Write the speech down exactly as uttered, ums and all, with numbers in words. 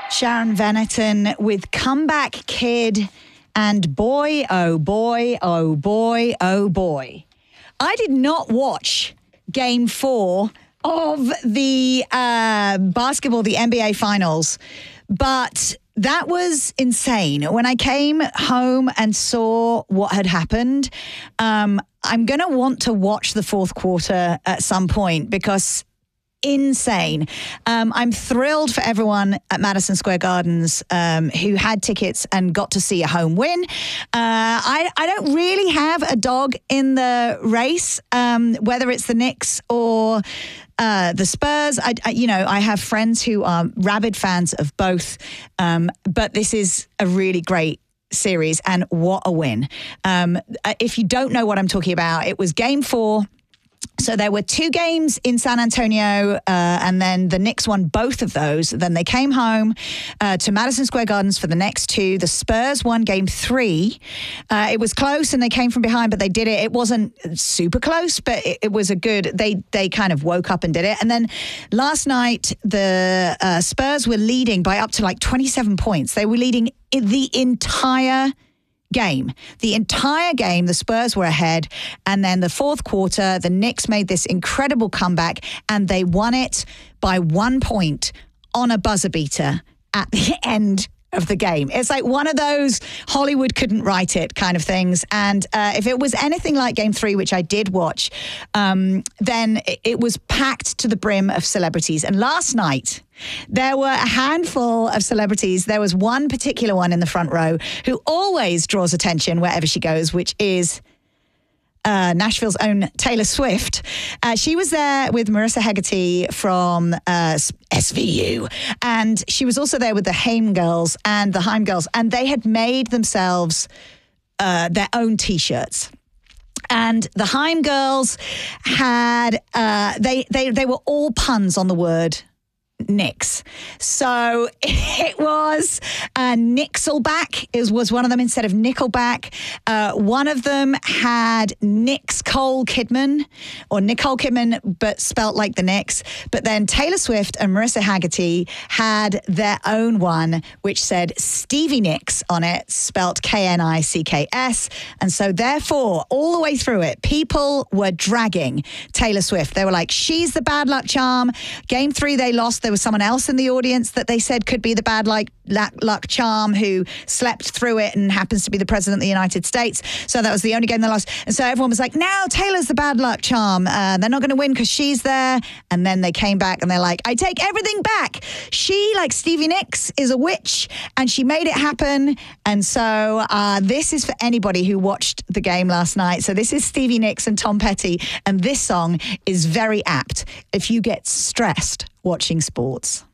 Sharon Vennerton with Comeback Kid, and boy, oh boy, oh boy, oh boy. I did not watch game four of the uh, basketball, the N B A finals, but that was insane. When I came home and saw what had happened, um, I'm going to want to watch the fourth quarter at some point because insane. Um, I'm thrilled for everyone at Madison Square Gardens um, who had tickets and got to see a home win. Uh, I, I don't really have a dog in the race, um, whether it's the Knicks or uh, the Spurs. I, I, you know, I have friends who are rabid fans of both, um, but this is a really great series, and what a win. Um, if you don't know what I'm talking about, it was game four. So there were two games in San Antonio, uh, and then the Knicks won both of those. Then they came home uh, to Madison Square Gardens for the next two. The Spurs won game three. Uh, it was close, and they came from behind, but they did it. It wasn't super close, but it, it was a good, they they kind of woke up and did it. And then last night, the uh, Spurs were leading by up to like twenty-seven points. They were leading the entire game. The entire game, the Spurs were ahead. And then the fourth quarter, the Knicks made this incredible comeback, and they won it by one point on a buzzer beater at the end of the game. It's like one of those Hollywood couldn't write it kind of things. And uh, if it was anything like game three, which I did watch, um, then it, it was packed to the brim of celebrities. And last night, there were a handful of celebrities. There was one particular one in the front row who always draws attention wherever she goes, which is Uh, Nashville's own Taylor Swift. Uh, she was there with Marissa Hegarty from uh, S V U, and she was also there with the Haim Girls and the Haim Girls, and they had made themselves uh, their own T-shirts. And the Haim Girls had uh, they they they were all puns on the word Knicks. So it was uh, Nixelback is, was one of them instead of Nickelback. Uh, one of them had Nicole Kidman or Nicole Kidman, but spelt like the Knicks. But then Taylor Swift and Marissa Hegarty had their own one, which said Stevie Nicks on it, spelt K N I C K S. And so therefore, all the way through it, people were dragging Taylor Swift. They were like, she's the bad luck charm. Game three, they lost. There was someone else in the audience that they said could be the bad luck, luck charm who slept through it and happens to be the president of the United States. So that was the only game they lost. And so everyone was like, now Taylor's the bad luck charm. Uh, they're not going to win because she's there. And then they came back and they're like, I take everything back. She, like Stevie Nicks, is a witch and she made it happen. And so uh, this is for anybody who watched the game last night. So this is Stevie Nicks and Tom Petty. And this song is very apt if you get stressed watching sports.